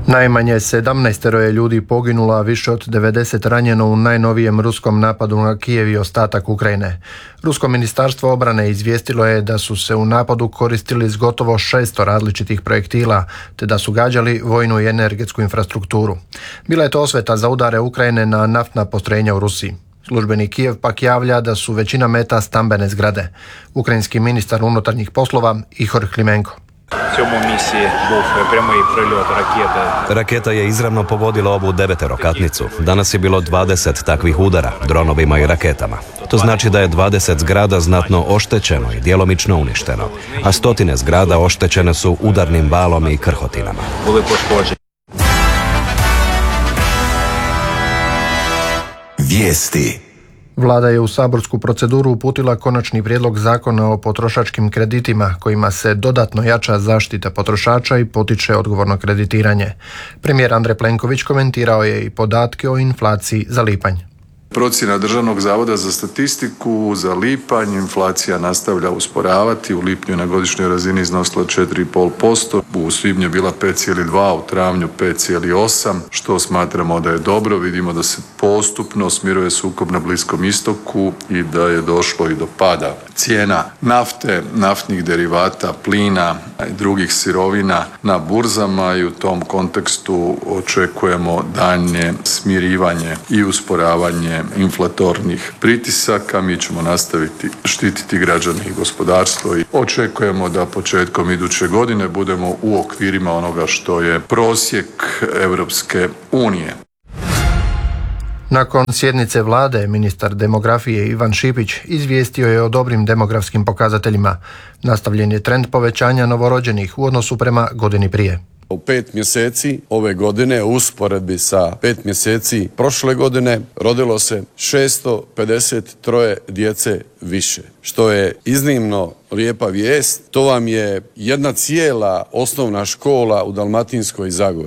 Najmanje 17 je ljudi poginulo, a više od 90 ranjeno u najnovijem ruskom napadu na Kijev i ostatak Ukrajine. Rusko ministarstvo obrane izvijestilo je da su se u napadu koristili s gotovo 600 različitih projektila, te da su gađali vojnu i energetsku infrastrukturu. Bila je to osveta za udare Ukrajine na naftna postrojenja u Rusiji. Službeni Kijev pak javlja da su većina meta stambene zgrade. Ukrajinski ministar unutarnjih poslova Ihor Klimenko. Raketa je izravno pogodila ovu deveterokatnicu. Danas je bilo 20 takvih udara, dronovima i raketama. To znači da je 20 zgrada znatno oštećeno i djelomično uništeno, a stotine zgrada oštećene su udarnim valom i krhotinama. Vijesti. Vlada je u saborsku proceduru uputila konačni prijedlog zakona o potrošačkim kreditima kojima se dodatno jača zaštita potrošača i potiče odgovorno kreditiranje. Premijer Andrej Plenković komentirao je i podatke o inflaciji za lipanj. Procjena Državnog zavoda za statistiku za lipanj inflacija nastavlja usporavati. U lipnju na godišnjoj razini iznosila 4,5%, u svibnju je bila 5,2%, u travnju 5,8%, što smatramo da je dobro. Vidimo da se postupno smiruje sukob na Bliskom istoku i da je došlo i do pada cijena nafte, naftnih derivata, plina i drugih sirovina na burzama i u tom kontekstu očekujemo daljnje smirivanje i usporavanje inflatornih pritisaka. Mi ćemo nastaviti štititi građane i gospodarstvo i očekujemo da početkom iduće godine budemo u okvirima onoga što je prosjek Europske unije. Nakon sjednice vlade, ministar demografije Ivan Šipić izvijestio je o dobrim demografskim pokazateljima. Nastavljen je trend povećanja novorođenih u odnosu prema godini prije. U 5 mjeseci ove godine, u usporedbi sa 5 mjeseci prošle godine, rodilo se 653 djece više, što je iznimno lijepa vijest. To vam je jedna cijela osnovna škola u Dalmatinskoj Zagori.